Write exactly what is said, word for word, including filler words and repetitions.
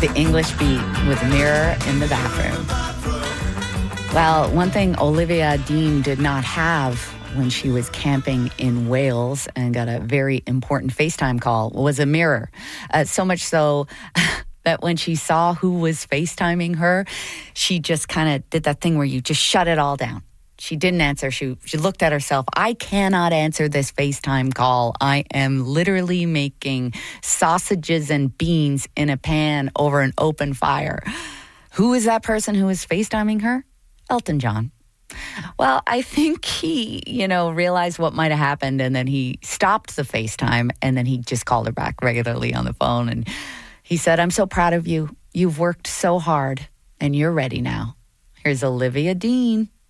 The English Beat with Mirror in the Bathroom. Well, one thing Olivia Dean did not have when she was camping in Wales and got a very important FaceTime call was a mirror. Uh, so much so that when she saw who was FaceTiming her, she just kind of did that thing where you just shut it all down. She didn't answer. She she looked at herself. I cannot answer this FaceTime call. I am literally making sausages and beans in a pan over an open fire. Who is that person who is FaceTiming her? Elton John. Well, I think he, you know, realized what might have happened, and then he stopped the FaceTime, and then he just called her back regularly on the phone. And he said, I'm so proud of you. You've worked so hard, and you're ready now. Here's Olivia Dean.